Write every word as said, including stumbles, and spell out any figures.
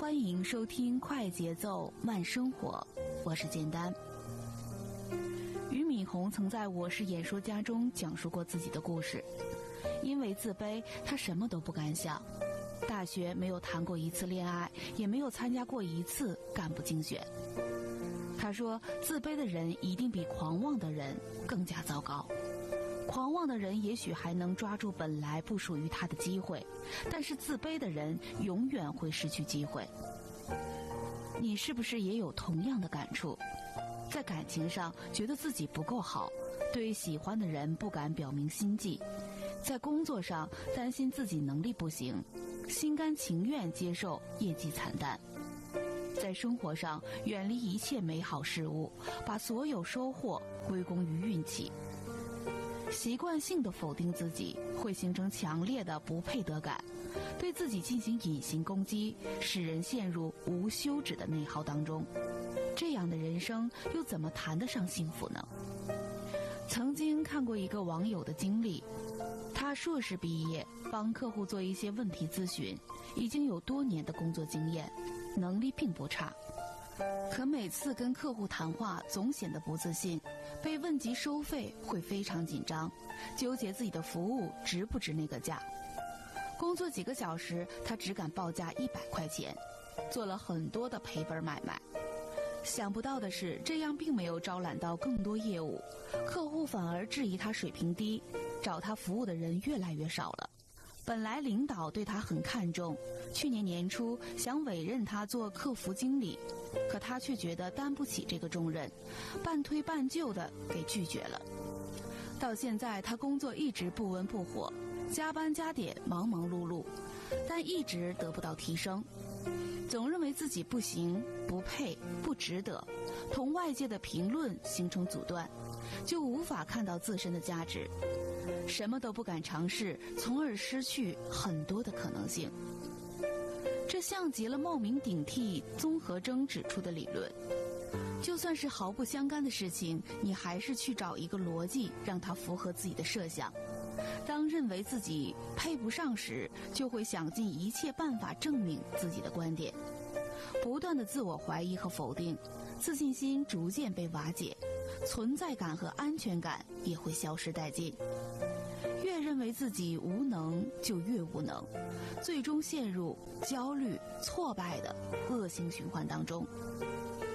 欢迎收听快节奏慢生活，我是简单。俞敏洪曾在《我是演说家》中讲述过自己的故事。因为自卑，他什么都不敢想，大学没有谈过一次恋爱，也没有参加过一次干部竞选。他说，自卑的人一定比狂妄的人更加糟糕。狂妄的人也许还能抓住本来不属于他的机会，但是自卑的人永远会失去机会。你是不是也有同样的感触？在感情上觉得自己不够好，对喜欢的人不敢表明心迹，在工作上担心自己能力不行，心甘情愿接受业绩惨淡，在生活上远离一切美好事物，把所有收获归功于运气。习惯性的否定自己，会形成强烈的不配得感，对自己进行隐形攻击，使人陷入无休止的内耗当中。这样的人生又怎么谈得上幸福呢？曾经看过一个网友的经历，他硕士毕业，帮客户做一些问题咨询，已经有多年的工作经验，能力并不差。可每次跟客户谈话总显得不自信，被问及收费会非常紧张，纠结自己的服务值不值那个价。工作几个小时，他只敢报价一百块钱，做了很多的赔本买卖。想不到的是，这样并没有招揽到更多业务，客户反而质疑他水平低，找他服务的人越来越少了。本来领导对他很看重，去年年初想委任他做客服经理，可他却觉得担不起这个重任，半推半就的给拒绝了。到现在他工作一直不温不火，加班加点，忙忙碌碌，但一直得不到提升，总认为自己不行、不配、不值得，同外界的评论形成阻断，就无法看到自身的价值，什么都不敢尝试，从而失去很多的可能性。这像极了冒名顶替综合征指出的理论，就算是毫不相干的事情，你还是去找一个逻辑让它符合自己的设想。当认为自己配不上时，就会想尽一切办法证明自己的观点，不断的自我怀疑和否定，自信心逐渐被瓦解，存在感和安全感也会消失殆尽。越认为自己无能，就越无能，最终陷入焦虑、挫败的恶性循环当中。